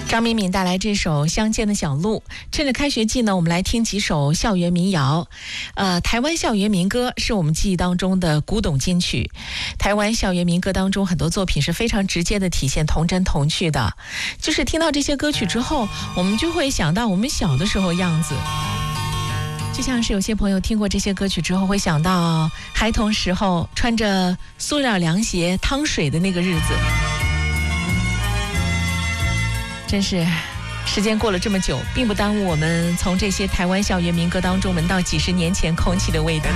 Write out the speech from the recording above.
张敏敏带来这首《乡间的小路》。趁着开学季呢，我们来听几首校园民谣。台湾校园民歌是我们记忆当中的古董金曲。台湾校园民歌当中很多作品是非常直接的体现童真童趣的，就是听到这些歌曲之后，我们就会想到我们小的时候样子。就像是有些朋友听过这些歌曲之后，会想到孩童时候穿着塑料凉鞋趟水的那个日子。真是时间过了这么久，并不耽误我们从这些台湾校园民歌当中闻到几十年前空气的味道。